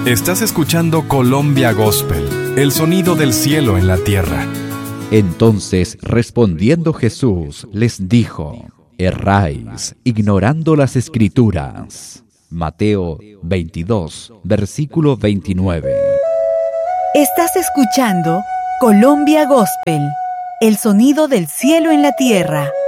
Estás escuchando Colombia Gospel, el sonido del cielo en la tierra. Entonces, respondiendo Jesús, les dijo: erráis, ignorando las Escrituras. Mateo 22, versículo 29. Estás escuchando Colombia Gospel, el sonido del cielo en la tierra.